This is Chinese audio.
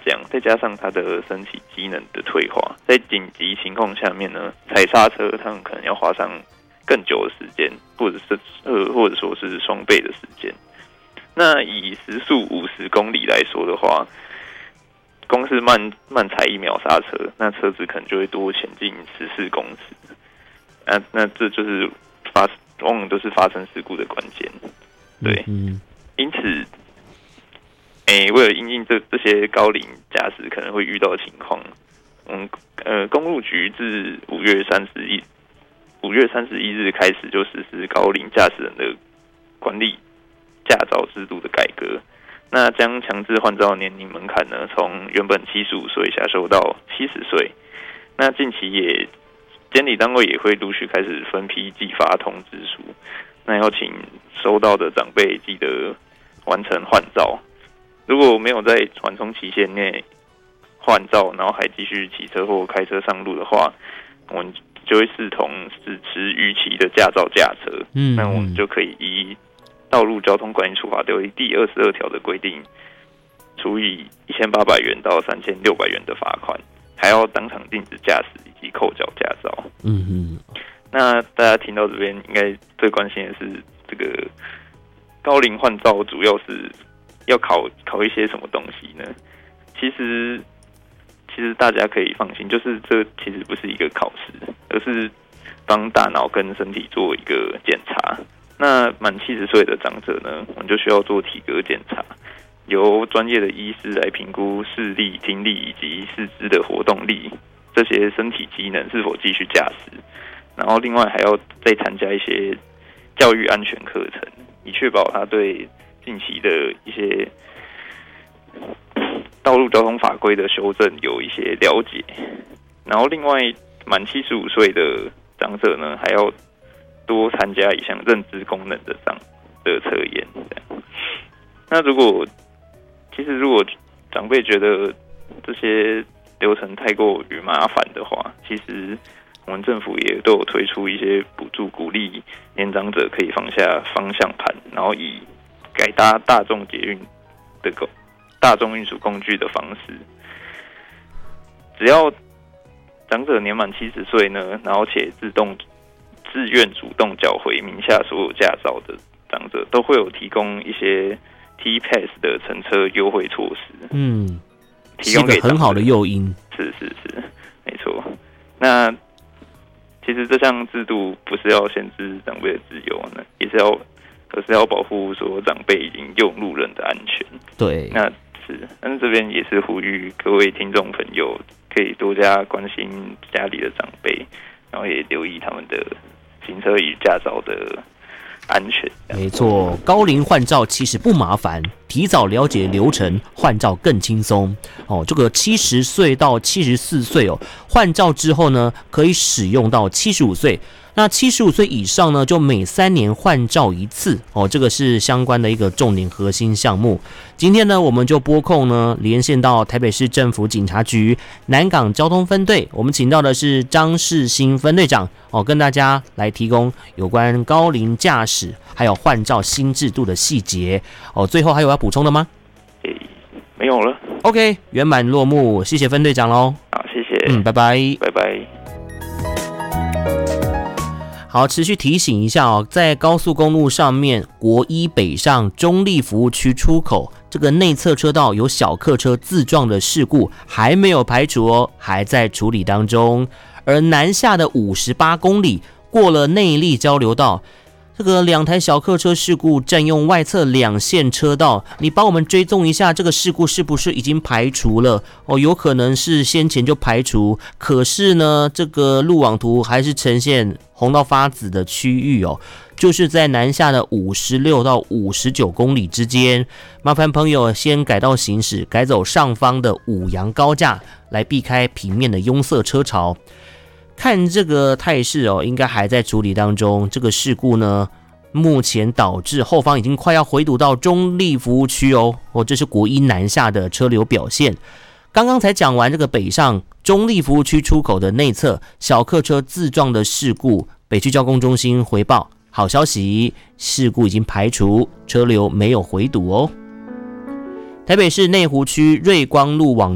降，再加上它的身体机能的退化，在紧急情况下面呢，踩刹车他们可能要花上更久的时间，或者说是双倍的时间。那以时速50公里来说的话，光是慢踩1秒刹车，那车子可能就会多前进14公尺。那这就是往往都是发生事故的关键。对，因此，为了因应这些高龄驾驶可能会遇到的情况，公路局自5月31日开始就实施高龄驾驶人的管理驾照制度的改革。那将强制换照年龄门槛呢，从原本75岁下修到70岁。那近期监理单位也会陆续开始分批寄发通知书，那要请收到的长辈记得完成换照。如果没有在缓冲期限内换照，然后还继续骑车或开车上路的话，我们就会视同是持逾期的驾照驾车。那我们就可以依道路交通管理处罚条例第22条的规定，处以1800元到3600元的罚款，还要当场禁止驾驶以及扣缴驾照。那大家听到这边，应该最关心的是这个高龄换照主要是要考一些什么东西呢？其实大家可以放心，就是这其实不是一个考试，而是帮大脑跟身体做一个检查。那满70岁的长者呢，我们就需要做体格检查，由专业的医师来评估视力、听力以及四肢的活动力，这些身体机能是否继续驾驶。然后另外还要再参加一些教育安全课程，以确保他对近期的一些道路交通法规的修正有一些了解。然后另外满75岁的长者呢，还要多参加一项认知功能的测验。那如果长辈觉得这些流程太过于麻烦的话，其实我们政府也都有推出一些补助，鼓励年长者可以放下方向盘，然后以改搭大众运输工具的方式。只要长者年满70岁呢，然后且自愿主动缴回名下所有驾照的长者，都会有提供一些 T-Pass 的乘车优惠措施。提供给是一个很好的诱因。 是，没错。那其实这项制度不是要限制长辈的自由呢，而是要保护说长辈以及用路人的安全。 对， 但是这边也是呼吁各位听众朋友可以多加关心家里的长辈，然后也留意他们的行车与驾照的安全。 没错，高龄换照其实不麻烦，提早了解流程，换照更轻松。这个70岁到74岁换照之后呢，可以使用到75岁。那75岁以上呢，就每3年换照一次这个是相关的一个重点核心项目。今天呢，我们就拨空呢连线到台北市政府警察局南港交通分队，我们请到的是张世新分队长跟大家来提供有关高龄驾驶还有换照新制度的细节最后还有要补充的吗？ 没有了。 OK， 圆满落幕，谢谢分队长喽。 好，谢谢。 拜拜。 拜拜。 好，持续提醒一下在高速公路上面，国一北上中立服务区出口这个内侧车道有小客车自撞的事故还没有排除还在处理当中。而南下的58公里过了内壢交流道，这个2台小客车事故占用外侧2线车道，你帮我们追踪一下这个事故是不是已经排除了有可能是先前就排除，可是呢这个路网图还是呈现红到发紫的区域就是在南下的56到59公里之间，麻烦朋友先改道行驶，改走上方的五羊高架，来避开平面的拥塞车潮。看这个态势应该还在处理当中。这个事故呢，目前导致后方已经快要回堵到中立服务区这是国一南下的车流表现。刚刚才讲完这个北上中立服务区出口的内侧小客车自撞的事故，北区交通中心回报，好消息，事故已经排除，车流没有回堵台北市内湖区瑞光路往